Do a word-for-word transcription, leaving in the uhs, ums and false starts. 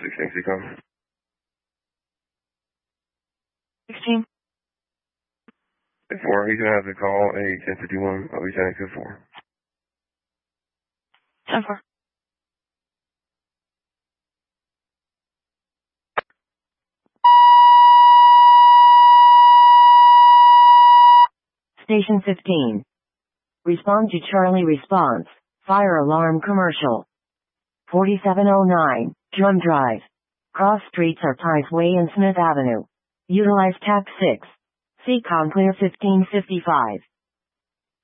sixteen, C-Com. sixteen. four, he's going to have to call a ten fifty-one. I'll be standing to four. ten four. Station fifteen. Respond to Charlie response. Fire alarm commercial. forty-seven oh nine, Drum Drive. Cross streets are Tice Way and Smith Avenue. Utilize T A C six. C-Com clear fifteen fifty-five.